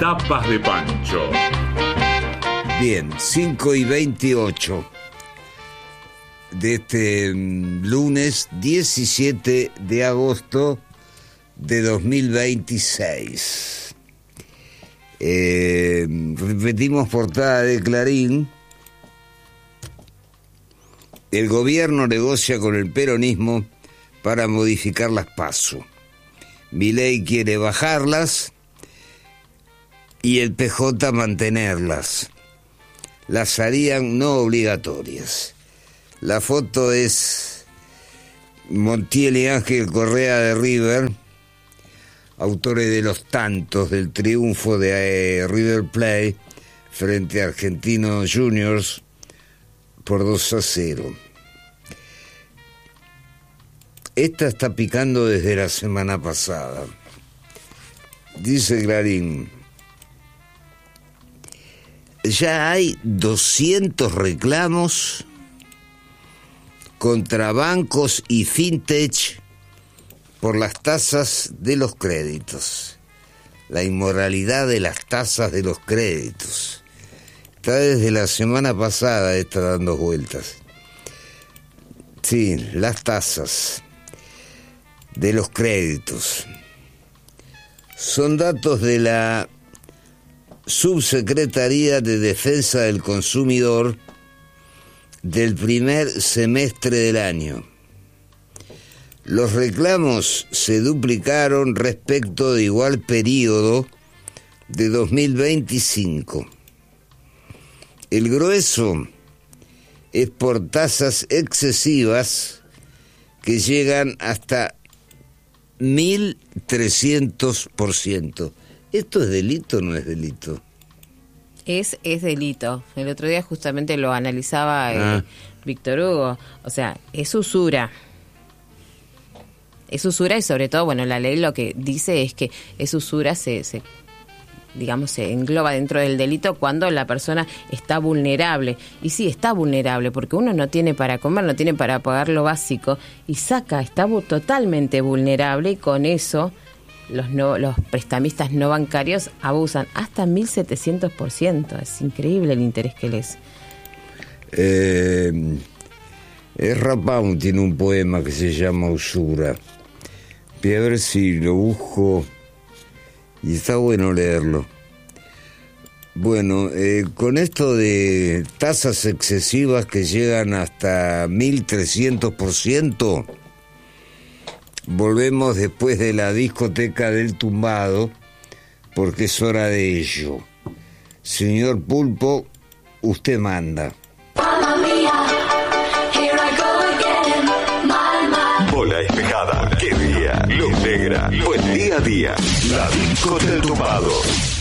Tapas de Pancho. Bien, 5:28 de este lunes 17 de agosto de 2026. Repetimos portada de Clarín. El gobierno negocia con el peronismo para modificar las PASO. Milei quiere bajarlas y el PJ mantenerlas. Las harían no obligatorias. La foto es Montiel y Ángel Correa de River, autores de los tantos del triunfo de River Plate frente a Argentinos Juniors por 2-0. Esta está picando desde la semana pasada. Dice Clarín: ya hay 200 reclamos contra bancos y fintech por las tasas de los créditos. La inmoralidad de las tasas de los créditos. Está desde la semana pasada, está dando vueltas. Sí, las tasas de los créditos. Son datos de la Subsecretaría de Defensa del Consumidor del primer semestre del año. Los reclamos se duplicaron respecto de igual periodo de 2025. El grueso es por tasas excesivas que llegan hasta 1.300%. ¿Esto es delito o no es delito? Es delito. El otro día justamente lo analizaba Víctor Hugo. O sea, es usura. Es usura y sobre todo, bueno, la ley lo que dice es que es usura, se engloba dentro del delito cuando la persona está vulnerable. Y sí, está vulnerable porque uno no tiene para comer, no tiene para pagar lo básico y está totalmente vulnerable y con eso los prestamistas no bancarios abusan hasta 1.700%. Es increíble el interés que les... Rapaun tiene un poema que se llama Usura. Voy a ver si lo busco y está bueno leerlo. Bueno, con esto de tasas excesivas que llegan hasta 1.300%, volvemos después de la discoteca del tumbado, porque es hora de ello. Señor Pulpo, usted manda. Bola despejada, qué día, luz negra, buen día a día. La disco del tumbado.